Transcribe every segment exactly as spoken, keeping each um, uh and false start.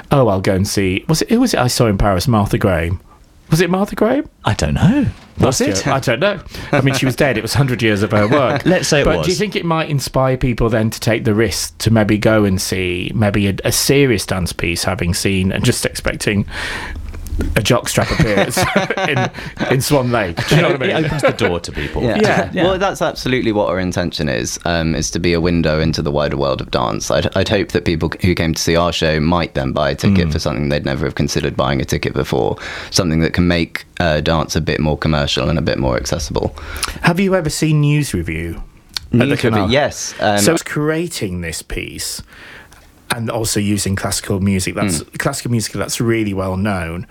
oh, I'll go and see. Was it? Who was it I saw in Paris? Martha Graham. Was it Martha Graham? I don't know. Was Last it? year? I don't know. I mean, she was dead. It was one hundred years of her work. Let's say it but was. do you think it might inspire people then to take the risk to maybe go and see maybe a, a serious dance piece, having seen and just expecting a jockstrap appears in, in Swan Lake? Do you know what I mean? It opens the door to people. Yeah. Yeah. Yeah. Well, that's absolutely what our intention is, um, is to be a window into the wider world of dance. I'd, I'd hope that people who came to see our show might then buy a ticket Mm. for something they'd never have considered buying a ticket before, something that can make uh, dance a bit more commercial and a bit more accessible. Have you ever seen News Review? at the News Canal? Review, yes. Um, So it's creating this piece and also using classical music. That's Mm. classical music that's really well known.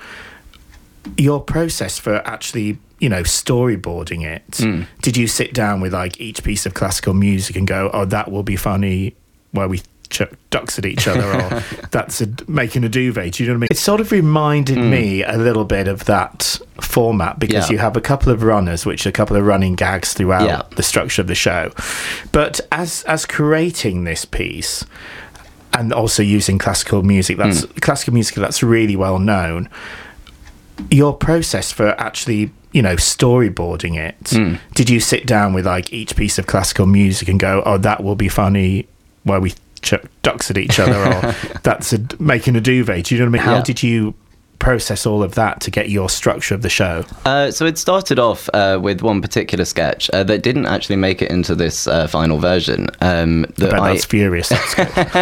Your process for actually, you know, storyboarding it. Mm. Did you sit down with like each piece of classical music and go, "Oh, that will be funny," where we chuck ducks at each other, or that's a, making a duvet? Do you know what I mean? It sort of reminded Mm. me a little bit of that format because Yeah. you have a couple of runners, which are a couple of running gags throughout Yeah. the structure of the show. But as as creating this piece and also using classical music, that's Mm. classical music that's really well known. Your process for actually, you know, storyboarding it. Mm. Did you sit down with like each piece of classical music and go, "Oh, that will be funny," where we chuck ducks at each other, or that's a, making a duvet? Do you know what I mean? How Yeah. did you process all of that to get your structure of the show? Uh, so it started off uh, with one particular sketch uh, that didn't actually make it into this uh, final version. Um, I that bet I, that's furious. That's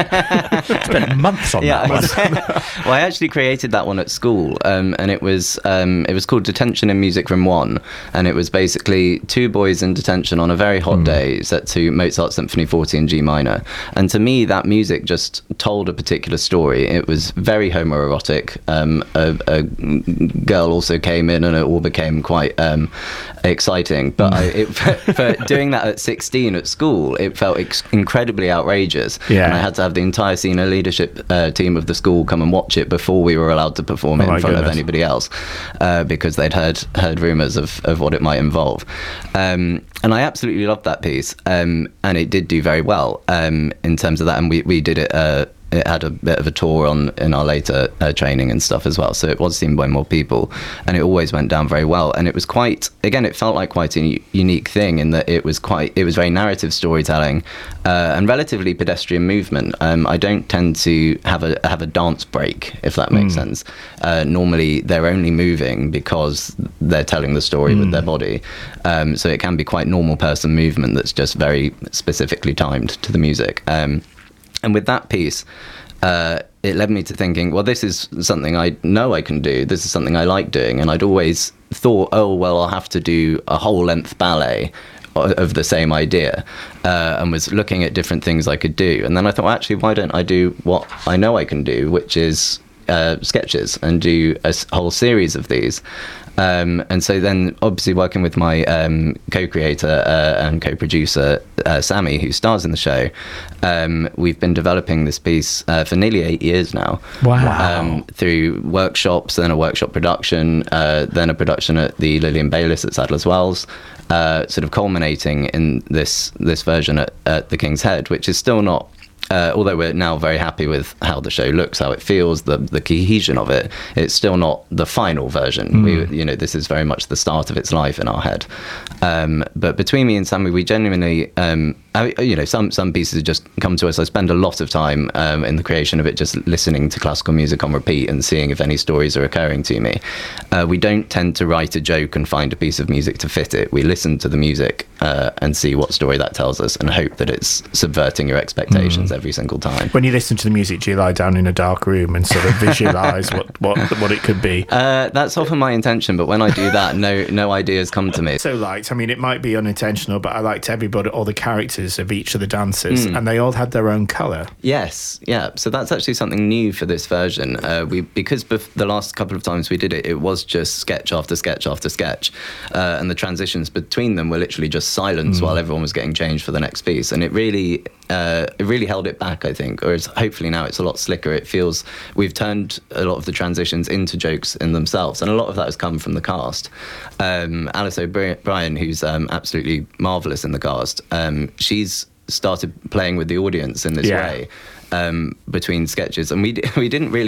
good. Spent months on yeah, that one. well, I actually created that one at school, um, and it was um, it was called Detention in Music Room One, and it was basically two boys in detention on a very hot day, set to Mozart's Symphony forty in G minor. And to me, that music just told a particular story. It was very homoerotic. Um, a, a girl also came in, and it all became quite um, exciting. But I, it, for, for doing that at sixteen at school, it felt ex- incredibly outrageous. Yeah. And I had to have the entire senior leadership uh, team of the school come and watch it before we were allowed to perform it Oh in my front goodness. of anybody else, uh, because they'd heard heard rumours of, of what it might involve. Um, and I absolutely loved that piece, um, and it did do very well um, in terms of that. And we, we did it. Uh, it had a bit of a tour on in our later uh, training and stuff as well, so it was seen by more people, and it always went down very well. And it was quite, again, it felt like quite a u- unique thing in that it was quite, it was very narrative storytelling uh, and relatively pedestrian movement. Um, I don't tend to have a have a dance break, if that makes Mm. sense. Uh, normally, they're only moving because they're telling the story with their body, um, so it can be quite normal person movement that's just very specifically timed to the music. Um, And with that piece, uh, it led me to thinking, well, this is something I know I can do. This is something I like doing. And I'd always thought, oh, well, I'll have to do a whole length ballet o- of the same idea, uh, and was looking at different things I could do. And then I thought, well, actually, why don't I do what I know I can do, which is uh, sketches, and do a s- whole series of these. Um, and so then, obviously, working with my um, co-creator uh, and co-producer, uh, Sammy, who stars in the show, um, we've been developing this piece uh, for nearly eight years now. Wow. Um, through workshops, then a workshop production, uh, then a production at the Lillian Baylis at Sadler's Wells, uh, sort of culminating in this this version at, at the King's Head, which is still not... Uh, although we're now very happy with how the show looks, how it feels, the the cohesion of it, it's still not the final version. Mm. We, you know, this is very much the start of its life in our head. Um, but between me and Sammy, we genuinely, um, I, you know, some some pieces just come to us. I spend a lot of time um, in the creation of it, just listening to classical music on repeat and seeing if any stories are occurring to me. Uh, we don't tend to write a joke and find a piece of music to fit it. We listen to the music uh, and see what story that tells us, and hope that it's subverting your expectations every single time. When you listen to the music, do you lie down in a dark room and sort of visualise what, what what it could be? Uh, that's often my intention, but when I do that, no no ideas come to me. So liked, I mean, it might be unintentional, but I liked everybody, all the characters of each of the dancers, and they all had their own colour. Yes, yeah. So that's actually something new for this version. Uh, we because bef- the last couple of times we did it, it was just sketch after sketch after sketch, uh, and the transitions between them were literally just silence while everyone was getting changed for the next piece, and it really uh, it really held it back, I think. Whereas hopefully now it's a lot slicker. It feels we've turned a lot of the transitions into jokes in themselves, and a lot of that has come from the cast. Um, Alice O'Brien, who's um, absolutely marvellous in the cast, um, she's started playing with the audience in this Yeah. way um, between sketches, and we d- we didn't really